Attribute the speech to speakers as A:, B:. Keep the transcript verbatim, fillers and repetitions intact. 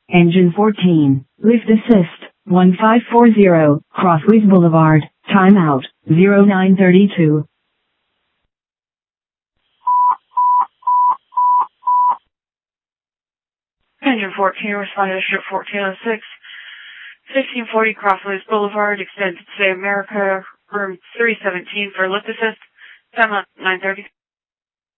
A: Engine fourteen, lift assist, one five four zero, Crossways Boulevard, timeout, zero nine thirty-two.
B: Engine fourteen, responded to ship fourteen oh six, fifteen forty Crossways Boulevard, extended to America, room three seventeen for lift assist, timeout nine thirty.